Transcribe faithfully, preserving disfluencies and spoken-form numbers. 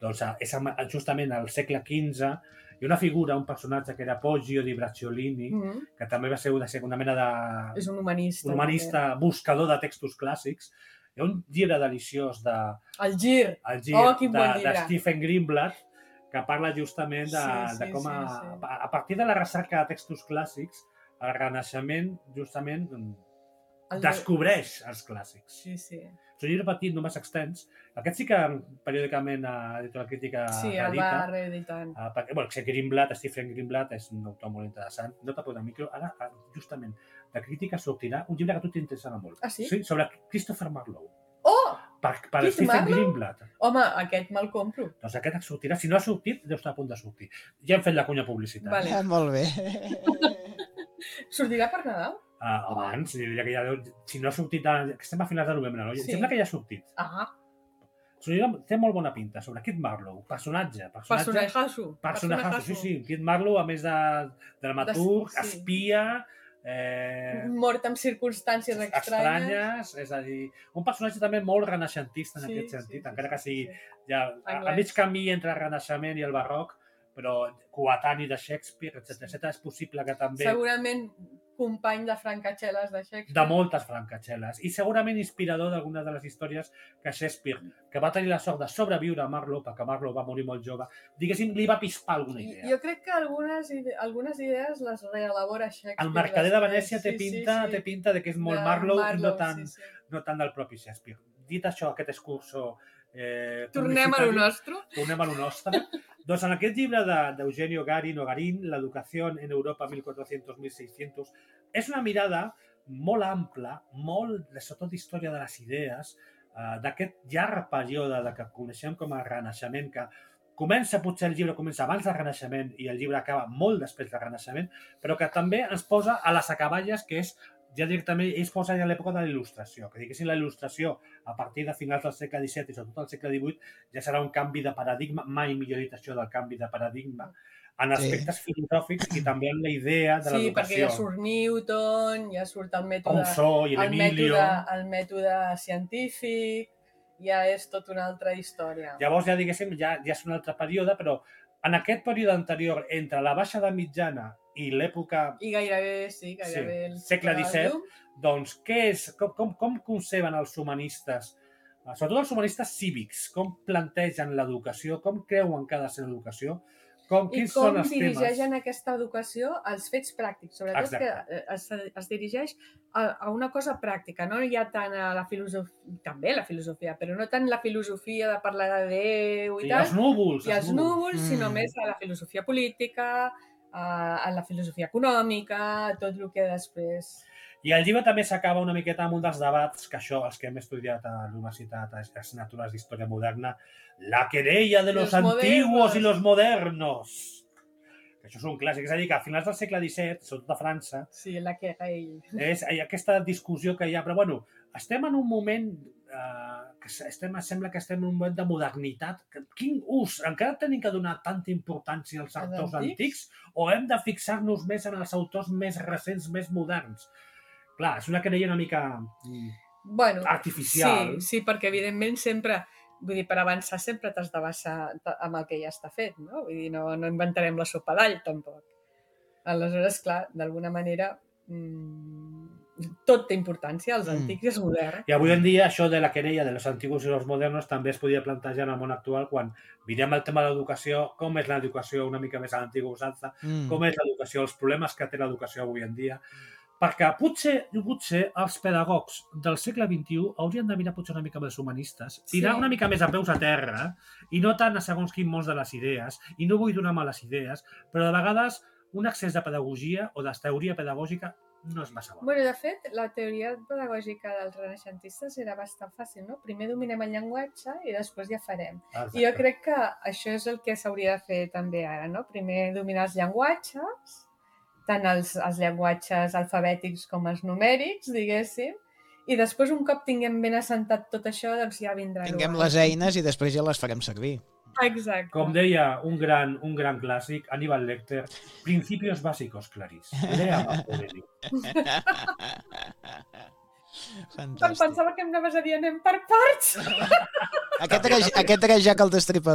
Doncs és justament al segle quinze hi ha una figura, un personatge que era Poggio di Bracciolini, mm-hmm. que també va ser una, una mena de... És un humanista. Un humanista també. Buscador de textos clàssics. Hi ha un llibre deliciós de... El Gir. El Gir, oh, quin de, bon llibre. de Stephen Greenblatt, que parla justament de, sí, sí, de com a, sí, sí. a partir de la recerca de textos clàssics, el Renaixement justament el... descobreix els clàssics. Sí, sí. És un llibre petit, només extens. Aquest sí que periòdicament ha dit la crítica sí, reedita. Sí, el va reeditant. Uh, perquè, bueno, Greenblatt, Stephen Greenblatt és un autor molt interessant. No t'ha posat el micro. Ara, justament, de crítica sortirà un llibre que a tu t'interessarà molt. Ah, sí? Sí, sobre Christopher Marlowe. Oh! Per, per Stephen Marlowe? Greenblatt. Home, aquest me'l compro. Doncs aquest sortirà. Si no ha sortit, deu estar a punt de sortir. Ja hem fet la cunya publicitat. Vale. Ah, molt bé. Sortirà per Nadal? Uh, abans, diria que ja deu, si no ha sortit, a, que estem a finals de novembre, no? Sí. Sembla que ja ha sortit. Ah. Té molt bona pinta, sobre Kit Marlowe, personatge. Personatge. Personatge. Personatge, sí, sí. Kit Marlowe, a més de dramaturg, de... sí. espia... Eh... Mort en circumstàncies estranyes. Estranyes, és a dir, un personatge també molt renaixentista en sí, aquest sentit, sí, encara que sigui sí, sí. ja a, a mig camí entre el Renaixement i el Barroc, però coetani de Shakespeare, etcètera, etcètera. És possible que també... Segurament company de francatxeles de Shakespeare. De moltes francatxeles. I segurament inspirador d'algunes de les històries que Shakespeare, que va tenir la sort de sobreviure a Marlowe, perquè Marlowe va morir molt jove, diguéssim, li va pispar alguna idea. Jo crec que algunes, ide algunes idees les reelabora Shakespeare. El mercader de Venècia té pinta, sí, sí. té pinta de que és molt de Marlowe, Marlowe i no tant, sí, sí. no tant del propi Shakespeare. Dit això, aquest excurso... Eh, Tornem a lo nostre. Tornem a lo nostre. Doncs en aquest llibre d'Eugenio de, Garin o Garín, l'educació en Europa mil quatre-cents a mil sis-cents, és una mirada molt ampla, molt, sobretot d'història de les idees, eh, d'aquest llarg període de que coneixem com a Renaixement, que comença, potser el llibre comença abans del Renaixement i el llibre acaba molt després del Renaixement, però que també ens posa a les acaballes, que és ja directament ells posen ja l'època de la il·lustració, que diguéssim la il·lustració a partir de finals del segle disset i sobretot del segle divuit ja serà un canvi de paradigma, mai millor dit això del canvi de paradigma, en aspectes sí. filosòfics i també en la idea de sí, l'educació. Sí, perquè ja surt Newton, ja surt el mètode, i el mètode, el mètode científic, ja és tota una altra història. Llavors ja diguéssim, ja, ja és un altre període, però en aquest període anterior, entre la baixada mitjana i l'època... I gairebé, sí, gairebé... Sí, segle disset, doncs què és, com, com, com conceben els humanistes, sobretot els humanistes cívics, com plantegen l'educació, com creuen que ha de ser l'educació, com, i com dirigeixen aquesta educació als fets pràctics, sobretot Exacte. que es, es dirigeix a, a una cosa pràctica, no hi ha tant a la filosofia, també la filosofia, però no tant la filosofia de parlar de Déu i sí, tal, els núvols, i els núvols, mm. sinó més a la filosofia política, a, a la filosofia econòmica, a tot el que després... I el llibre també s'acaba una miqueta amb un dels debats que això, els que hem estudiat a la universitat, a les assignatures d'història moderna, la querella de los, los antiguos modernos. Y los modernos. Que això és un clàssic, és a dir, que a finals del segle disset, sobretot a França, sí, la querella. És aquesta discussió que hi ha, però bueno, estem en un moment eh, que estem, sembla que estem en un moment de modernitat. Quin ús? Encara tenim que donar tanta importància als autors antics? antics o hem de fixar-nos més en els autors més recents, més moderns? Clar, és una querella una mica bueno, artificial. Sí, sí, perquè evidentment sempre, vull dir, per avançar sempre t'has de basar amb el que ja està fet, no? Vull dir, no, no inventarem la sopa d'all, tampoc. Aleshores, clar, d'alguna manera, mmm, tot té importància, els antics mm. i els moderns. I avui en dia, això de la querella de los antiguos i los modernos també es podia plantejar en el món actual quan mirem el tema de l'educació, com és l'educació una mica més a l'antiga usança, mm. com és l'educació, els problemes que té l'educació avui en dia. Perquè potser, potser els pedagogs del segle vint-i-u haurien de mirar potser una mica més humanistes, tirar sí. una mica més a peus a terra i no tant a segons quin mons de les idees, i no vull donar males idees, però de vegades un excés de pedagogia o de teoria pedagògica no és massa bo. Bueno, de fet, la teoria pedagògica dels renaixentistes era bastant fàcil, no? Primer dominem el llenguatge i després ja farem. Exacte. I jo crec que això és el que s'hauria de fer també ara, no? Primer dominar els llenguatges, tant els, els llenguatges alfabètics com els numèrics, diguéssim, i després, un cop tinguem ben assentat tot això, doncs ja vindrà... Tinguem les eines i després ja les farem servir. Exacte. Com deia un gran, un gran clàssic, Aníbal Lecter, principios bàsicos, Clarís. Lea, Aurelio. Quan pensava que em anaves a dir anem per parts. Aquest era, aquest era Jack el Destripador.